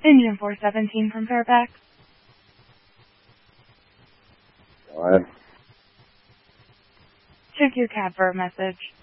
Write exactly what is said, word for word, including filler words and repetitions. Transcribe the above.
Engine four seventeen from Fairfax. Go ahead. Check your cab for a message.